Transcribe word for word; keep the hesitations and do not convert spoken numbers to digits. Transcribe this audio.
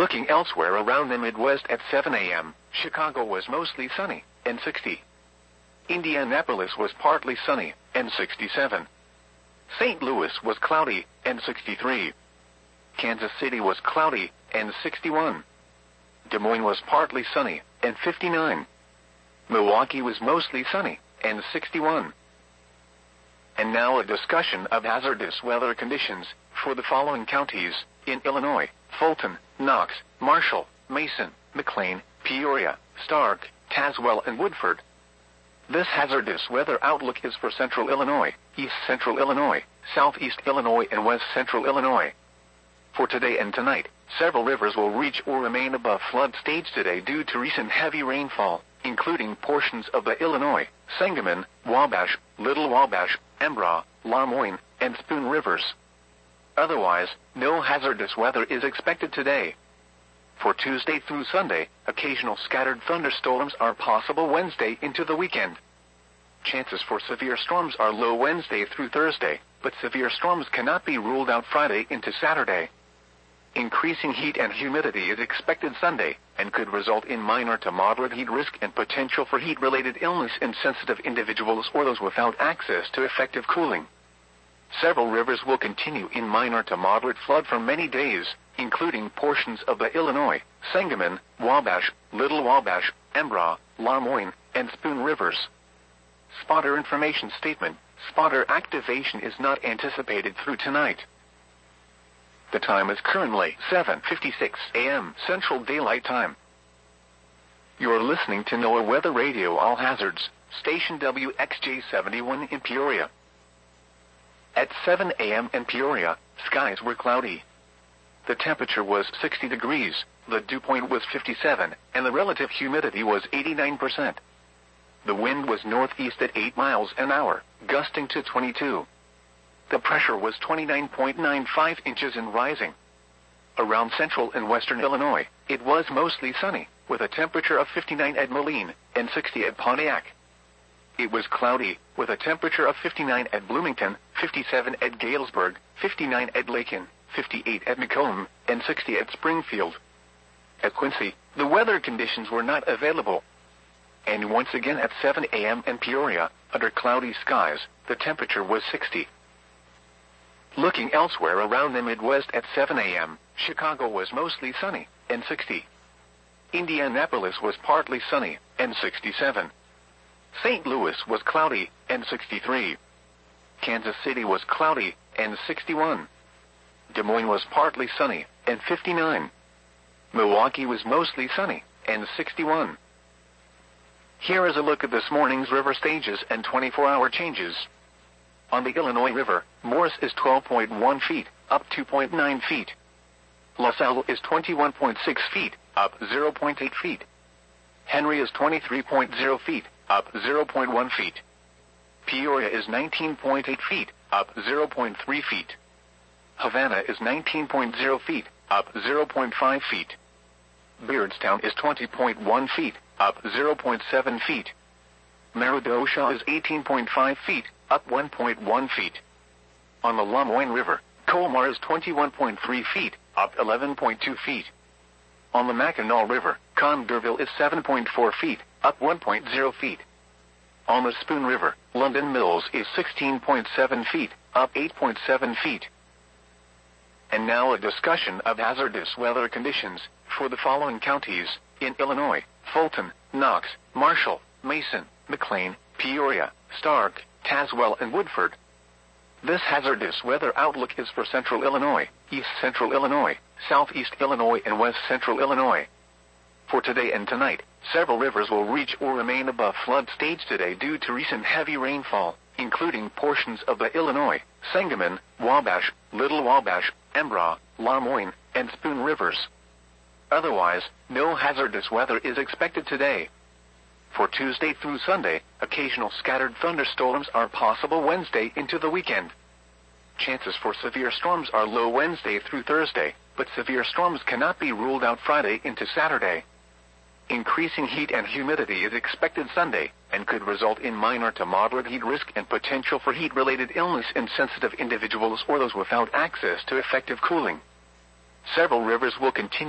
Looking elsewhere around the Midwest at seven a m, Chicago was mostly sunny, and sixty. Indianapolis was partly sunny, and sixty-seven. Saint Louis was cloudy, and sixty-three. Kansas City was cloudy, and sixty-one. Des Moines was partly sunny, and fifty-nine. Milwaukee was mostly sunny, and sixty-one. And now a discussion of hazardous weather conditions for the following counties in Illinois: Fulton, Knox, Marshall, Mason, McLean, Peoria, Stark, Tazewell, and Woodford. This hazardous weather outlook is for central Illinois, east central Illinois, southeast Illinois, and west central Illinois. For today and tonight, several rivers will reach or remain above flood stage today due to recent heavy rainfall, including portions of the Illinois, Sangamon, Wabash, Little Wabash, Embrah, Lamoine, and Spoon rivers. Otherwise, no hazardous weather is expected today. For Tuesday through Sunday, occasional scattered thunderstorms are possible Wednesday into the weekend. Chances for severe storms are low Wednesday through Thursday, but severe storms cannot be ruled out Friday into Saturday. Increasing heat and humidity is expected Sunday, and could result in minor to moderate heat risk and potential for heat-related illness in sensitive individuals or those without access to effective cooling. Several rivers will continue in minor to moderate flood for many days, including portions of the Illinois, Sangamon, Wabash, Little Wabash, Embrah, Lamoine, and Spoon rivers. Spotter information statement: spotter activation is not anticipated through tonight. The time is currently seven fifty-six a m Central Daylight Time. You're listening to NOAA Weather Radio All Hazards, station W X J seventy-one in Peoria. At seven a m in Peoria, skies were cloudy. The temperature was sixty degrees, the dew point was fifty-seven, and the relative humidity was eighty-nine percent. The wind was northeast at eight miles an hour, gusting to twenty-two. The pressure was twenty-nine point nine five inches and rising. Around central and western Illinois, it was mostly sunny, with a temperature of fifty-nine at Moline and sixty at Pontiac. It was cloudy, with a temperature of fifty-nine at Bloomington, fifty-seven at Galesburg, fifty-nine at Lakin, fifty-eight at Macomb, and sixty at Springfield. At Quincy, the weather conditions were not available. And once again at seven a m in Peoria, under cloudy skies, the temperature was sixty. Looking elsewhere around the Midwest at seven a m, Chicago was mostly sunny, and sixty. Indianapolis was partly sunny, and sixty-seven. Saint Louis was cloudy, and sixty-three. Kansas City was cloudy, and sixty-one. Des Moines was partly sunny, and fifty-nine. Milwaukee was mostly sunny, and sixty-one. Here is a look at this morning's river stages and twenty-four hour changes. On the Illinois River, Morris is twelve point one feet, up two point nine feet. LaSalle is twenty-one point six feet, up zero point eight feet. Henry is twenty-three point zero feet, up zero point one feet. Peoria is nineteen point eight feet, up zero point three feet. Havana is nineteen point zero feet, up zero point five feet. Beardstown is twenty point one feet, up zero point seven feet. Meridosha is eighteen point five feet, up one point one feet. On the Lamoine River, Colmar is twenty-one point three feet, up eleven point two feet. On the Mackinac River, Conderville is seven point four feet, up one point zero feet. On the Spoon River, London Mills is sixteen point seven feet, up eight point seven feet. And now a discussion of hazardous weather conditions for the following counties in Illinois: Fulton, Knox, Marshall, Mason, McLean, Peoria, Stark, Tazewell, and Woodford. This hazardous weather outlook is for central Illinois, east central Illinois, southeast Illinois, and west central Illinois. For today and tonight, several rivers will reach or remain above flood stage today due to recent heavy rainfall, including portions of the Illinois, Sangamon, Wabash, Little Wabash, Embrah, Lamoine, and Spoon rivers. Otherwise, no hazardous weather is expected today. For Tuesday through Sunday, occasional scattered thunderstorms are possible Wednesday into the weekend. Chances for severe storms are low Wednesday through Thursday, but severe storms cannot be ruled out Friday into Saturday. Increasing heat and humidity is expected Sunday, and could result in minor to moderate heat risk and potential for heat-related illness in sensitive individuals or those without access to effective cooling. Several rivers will continue